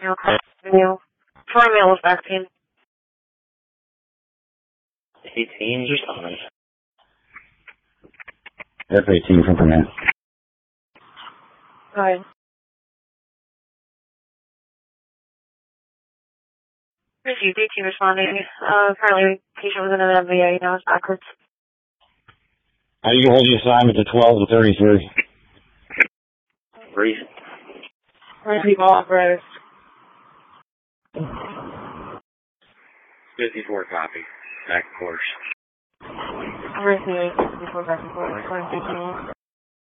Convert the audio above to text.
Video. For a male with back pain. 18 or something. F-18 from command. Go ahead. Received 18 responding. Apparently patient was in an MVA, now it's backwards. How do you hold your assignment to 12 to 33? Brief. People apparatus. 54 copy. Back course. Received 54 back and forth.